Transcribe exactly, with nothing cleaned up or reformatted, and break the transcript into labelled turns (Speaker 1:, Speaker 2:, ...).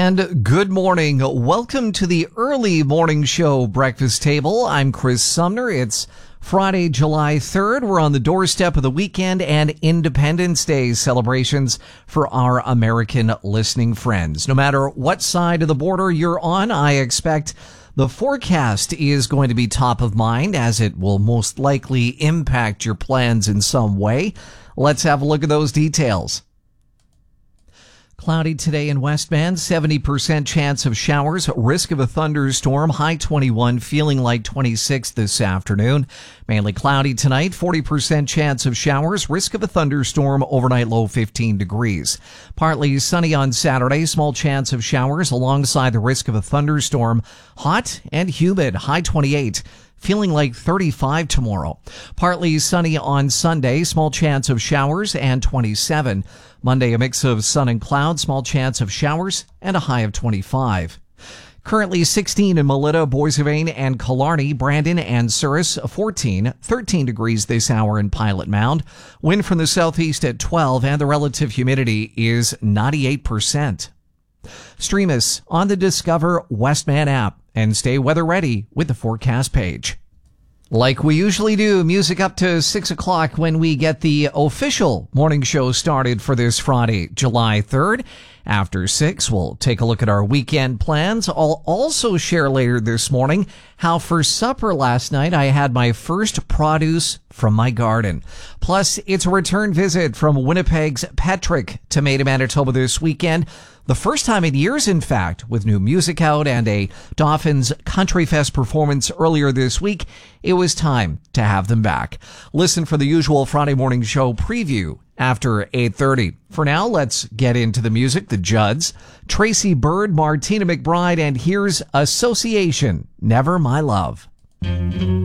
Speaker 1: And good morning. Welcome to the early morning show breakfast table. I'm Chris Sumner. It's Friday, July third. We're on the doorstep of the weekend and Independence Day celebrations for our American listening friends. No matter what side of the border you're on, I expect the forecast is going to be top of mind as it will most likely impact your plans in some way. Let's have a look at those details. Cloudy today in West Bend, seventy percent chance of showers, risk of a thunderstorm, high twenty-one, feeling like twenty-six this afternoon. Mainly cloudy tonight, forty percent chance of showers, risk of a thunderstorm, overnight low fifteen degrees. Partly sunny on Saturday, small chance of showers alongside the risk of a thunderstorm, hot and humid, high twenty-eight. Feeling like thirty-five tomorrow. Partly sunny on Sunday, small chance of showers and twenty-seven. Monday, a mix of sun and clouds, small chance of showers and a high of twenty-five. Currently sixteen in Melita, Boissevain and Killarney, Brandon and Souris, fourteen, thirteen degrees this hour in Pilot Mound. Wind from the southeast at twelve and the relative humidity is ninety-eight percent. Stream us on the Discover Westman app and stay weather ready with the forecast page. Like we usually do, music up to six o'clock when we get the official morning show started for this Friday, July third. After six, we'll take a look at our weekend plans. I'll also share later this morning how for supper last night I had my first produce from my garden. Plus, it's a return visit from Winnipeg's Petrick Tomato Manitoba this weekend. The first time in years, in fact, with new music out and a Dolphins Country Fest performance earlier this week, it was time to have them back. Listen for the usual Friday morning show preview after eight thirty. For now, let's get into the music. The Judds, Tracy Byrd, Martina McBride, and here's Association, Never My Love.